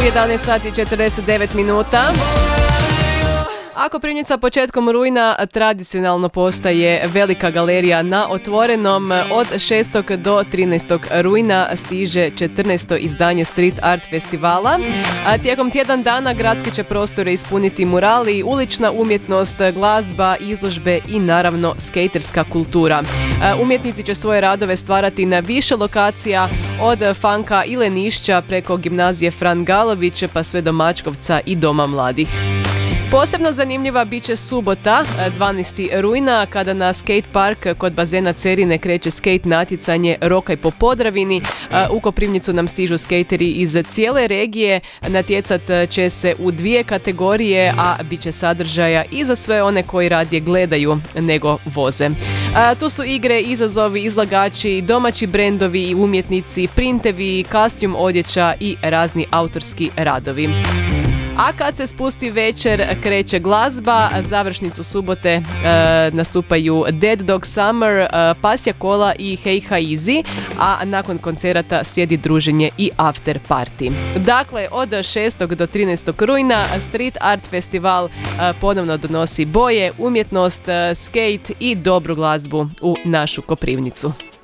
11 sati i 49 minuta. A Koprivnica početkom rujna tradicionalno postaje velika galerija na otvorenom. Od 6. do 13. rujna stiže 14. izdanje Street Art festivala. A tijekom tjedan dana gradski će prostore ispuniti murali, ulična umjetnost, glazba, izložbe i naravno skejterska kultura. Umjetnici će svoje radove stvarati na više lokacija, od Fanka i Lenišća preko gimnazije Fran Galović pa sve do Mačkovca i Doma mladih. Posebno zanimljiva bit će subota, 12. rujna, kada na skate park kod bazena Cerine kreće skate natjecanje Rokaj po Podravini. U Koprivnicu nam stižu skejteri iz cijele regije. Natjecat će se u 2 kategorije, a bit će sadržaja i za sve one koji radije gledaju nego voze. Tu su igre, izazovi, izlagači, domaći brendovi i umjetnici, printevi, kastjum odjeća i razni autorski radovi. A kad se spusti večer, kreće glazba. Završnicu subote nastupaju Dead Dog Summer, Pasja Kola i Hey Haizi, a nakon koncerata slijedi druženje i after party. Dakle, od 6. do 13. rujna Street Art Festival ponovno donosi boje, umjetnost, skate i dobru glazbu u našu Koprivnicu.